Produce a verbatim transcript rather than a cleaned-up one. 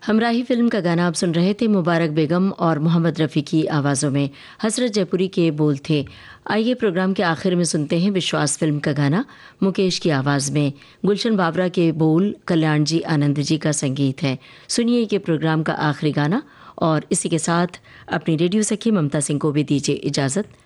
हमराही film का गाना आप सुन रहे थे। मुबारक बेगम और मोहम्मद रफ़ी की आवाज़ों में हसरत जयपुरी के बोल थे। आइए प्रोग्राम के आखिर में सुनते हैं विश्वास फिल्म का गाना मुकेश की आवाज़ में। गुलशन बाबरा के बोल, कल्याण जी आनंद जी का संगीत है। सुनिए के प्रोग्राम का आखिरी गाना और इसी के साथ अपनी रेडियो सखी ममता सिंह को भी दीजिए इजाज़त।